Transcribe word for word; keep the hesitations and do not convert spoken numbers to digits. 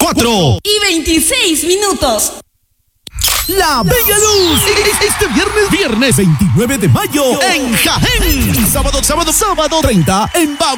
cuatro y veintiséis minutos. La Bella Luz, este viernes, viernes veintinueve de mayo, en Jaén. Sábado, sábado, sábado treinta, en Bau.